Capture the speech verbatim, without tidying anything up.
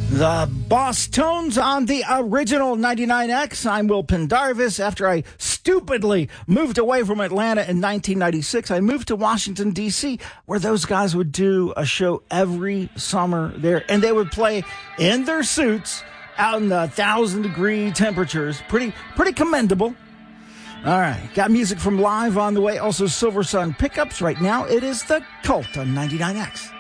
The Boss Tones on the original ninety-nine X. I'm Will Pendarvis. After I stupidly moved away from Atlanta in nineteen ninety-six, I moved to Washington, D C, where those guys would do a show every summer there, and they would play in their suits out in the thousand degree temperatures. Pretty, pretty commendable. All right, got music from Live on the way. Also, Silver Sun pickups right now. It is The Cult on ninety-nine X.